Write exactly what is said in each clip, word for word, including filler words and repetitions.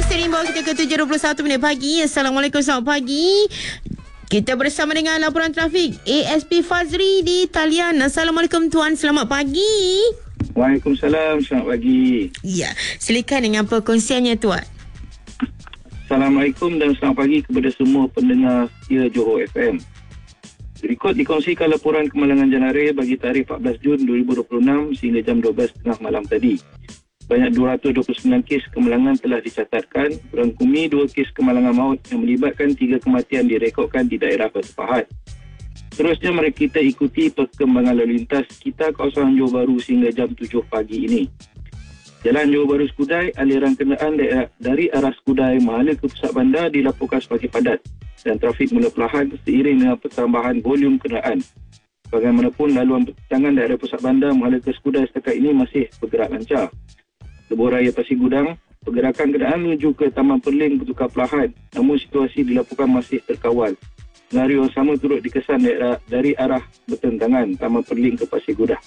Sering bawa kita ke tujuh dua puluh satu minit pagi. Assalamualaikum, selamat pagi. Kita bersama dengan laporan trafik A S P Fazri di talian. Assalamualaikum tuan, selamat pagi. Waalaikumsalam, selamat pagi. Ya, silakan dengan perkongsiannya tuan. Assalamualaikum dan selamat pagi kepada semua pendengar setia Johor F M. Berikut dikongsikan laporan kemalangan jalan raya bagi tarikh empat belas Jun dua ribu dua puluh enam sehingga jam dua belas tiga puluh malam tadi. Banyak dua ratus dua puluh sembilan kes kemalangan telah dicatatkan, berangkumi dua kes kemalangan maut yang melibatkan tiga kematian direkodkan di daerah Batu Pahat. Terusnya mari kita ikuti perkembangan lalu lintas kita kawasan Johor Bahru sehingga jam tujuh pagi ini. Jalan Johor Bahru Skudai, aliran kenderaan dari arah Skudai Mahala ke pusat bandar dilaporkan semakin padat dan trafik mula perlahan seiring dengan pertambahan volume kenderaan. Bagaimanapun, laluan pertentangan daerah pusat bandar Mahala ke Skudai setakat ini masih bergerak lancar. Lebuh Raya Pasir Gudang, pergerakan kenderaan menuju ke Taman Perling bertukar perlahan, namun situasi dilaporkan masih terkawal. Senario yang sama turut dikesan dari arah bertentangan Taman Perling ke Pasir Gudang,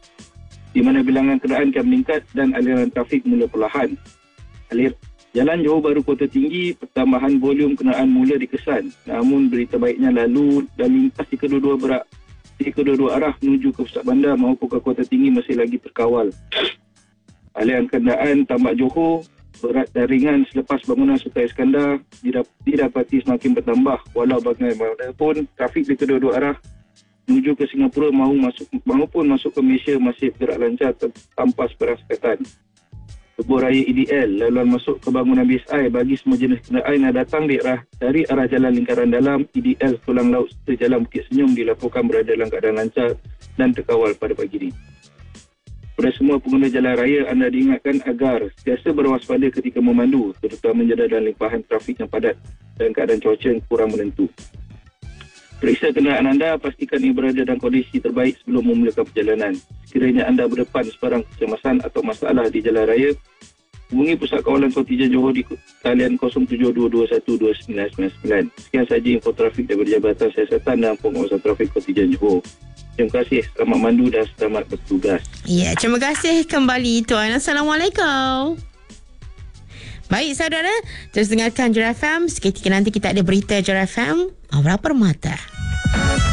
di mana bilangan kenderaan akan meningkat dan aliran trafik mula perlahan. Alir Jalan Johor Bahru Kota Tinggi, pertambahan volume kenderaan mula dikesan, namun berita baiknya lalu dan lintas di kedua-dua berak di kedua-dua arah menuju ke pusat bandar maupun ke Kota Tinggi masih lagi terkawal. Aliran kenderaan Tambak Johor berat dan ringan selepas bangunan Sultan Iskandar didapati semakin bertambah, walau bagaimanapun trafik di kedua-dua arah menuju ke Singapura maupun masuk, maupun masuk ke Malaysia masih bergerak lancar tanpa seperangkatan. Lebuh Raya E D L, laluan masuk ke bangunan B S I bagi semua jenis kenderaan yang datang di arah, dari arah Jalan Lingkaran Dalam E D L Tulang Laut serta Jalan Bukit Senyum dilaporkan berada dalam keadaan lancar dan terkawal pada pagi ini. Kepada semua pengguna jalan raya, anda diingatkan agar sentiasa berwaspada ketika memandu, terutama menjaga dan limpahan trafik yang padat dan keadaan cuaca yang kurang menentu. Periksa kenderaan anda, pastikan ia berada dalam kondisi terbaik sebelum memulakan perjalanan. Sekiranya anda berdepan sebarang kecemasan atau masalah di jalan raya, hubungi Pusat Kawalan Kontijen Johor di talian kosong tujuh dua dua satu dua sembilan sembilan sembilan. Sekian sahaja info trafik daripada Jabatan Siasatan dan Pengawasan Trafik Kontijen Johor. Terima kasih, selamat mandu dan selamat bertugas. Ya, terima kasih kembali tuan. Assalamualaikum. Baik saudara, terus dengarkan Johor F M. Seketika nanti kita ada berita Johor F M. Aura Permata.